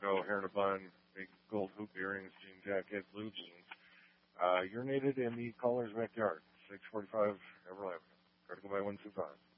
Go, hair in a bun, big gold hoop earrings, jean jacket, blue jeans. Urinated in the caller's backyard, 645 Everett Avenue. Critical by 125.